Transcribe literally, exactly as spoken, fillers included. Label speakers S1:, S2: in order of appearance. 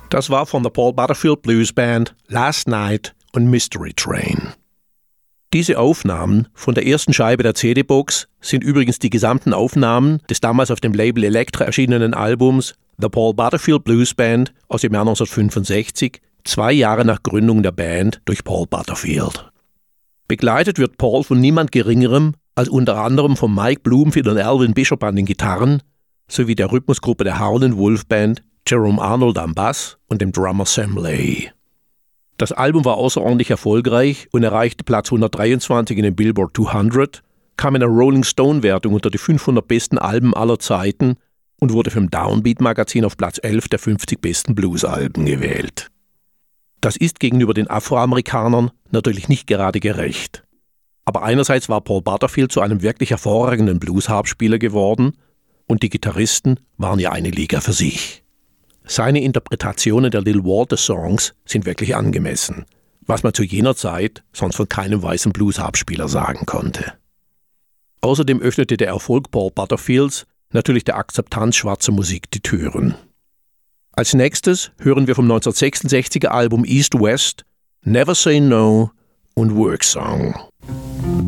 S1: Das war von der Paul Butterfield Blues Band Last Night und Mystery Train. Diese Aufnahmen von der ersten Scheibe der C D-Box sind übrigens die gesamten Aufnahmen des damals auf dem Label Elektra erschienenen Albums The Paul Butterfield Blues Band aus dem Jahr neunzehnhundertfünfundsechzig, zwei Jahre nach Gründung der Band durch Paul Butterfield. Begleitet wird Paul von niemand Geringerem als unter anderem von Mike Bloomfield und Alvin Bishop an den Gitarren sowie der Rhythmusgruppe der Howlin' Wolf Band, Jerome Arnold am Bass und dem Drummer Sam Lay. Das Album war außerordentlich erfolgreich und erreichte Platz hundertdreiundzwanzig in den Billboard zweihundert, kam in der Rolling Stone-Wertung unter die fünfhundert besten Alben aller Zeiten und wurde vom Downbeat-Magazin auf Platz elf der fünfzig besten Blues-Alben gewählt. Das ist gegenüber den Afroamerikanern natürlich nicht gerade gerecht. Aber einerseits war Paul Butterfield zu einem wirklich hervorragenden Blues-Harpspieler geworden und die Gitarristen waren ja eine Liga für sich. Seine Interpretationen der Little Walter Songs sind wirklich angemessen, was man zu jener Zeit sonst von keinem weißen Blues-Harpspieler sagen konnte. Außerdem öffnete der Erfolg Paul Butterfields natürlich der Akzeptanz schwarzer Musik die Türen. Als nächstes hören wir vom neunzehnhundertsechsundsechziger Album East West Never Say No und Work Song.